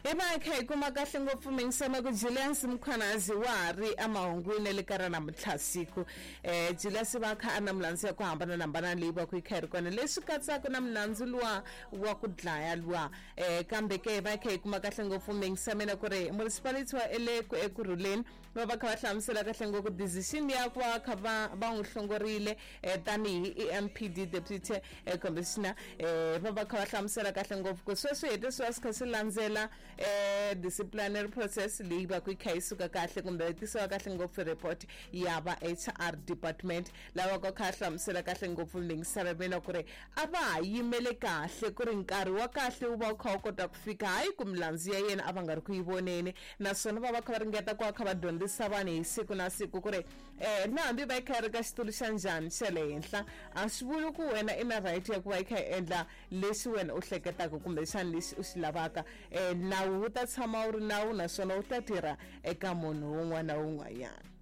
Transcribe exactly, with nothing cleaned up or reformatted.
Ema kai kuma kahle ngopfu mengisema ku Julius Mkhwanazi wari amahungwini le karana mthasiku eh Julius va kha ana mlandzi ya ku hambana nambana leyi va ku ikhari kona leswi katsaka na mlandzi luwa wa ku dlaya luwa eh kambe ke va kha kuma kahle ngopfu mengisemena ku re municipality wa ele ku ekuruleni va va kha va hlamusela kahle ngopfu decision ya ku kha va va ngihlongorile eh tani E M P D deputy eh, commissioner eh va va kha va hlamusela kahle ngopfu ku sweswi hete swi ska se landzela eh disciplinary process leyi va ku ikhayisuka kahle kumbe tisiwa kahle ngopfu report ya va H R department lava ko kha hlamusela kahle ngopfu mengisarabena ku ri ava yimele kahle ku ri nkarhi wa kahle u va kha kota ku fika hayi ku mlandzi ya yena ava nga ri ku yivoneni naswona va va kha va ringeta ku kha va dyondzisa vanhu hi siku na siku ku ri eh nambi va ikhari ka xitulu xa njhani xa le henhla a swi vuli ku wena ina right ya ku va ikha endla leswi wena u hleketaka kumbe xana leswi u xi lavaka eh nawu wu ta tshama wu ri nawu naswona wu ta tirha eka munhu wun'wana na wun'wanyana.